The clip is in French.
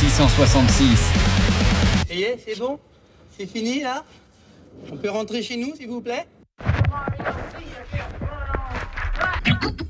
666. Ça y est, c'est bon? C'est fini là? On peut rentrer chez nous s'il vous plaît? Come on,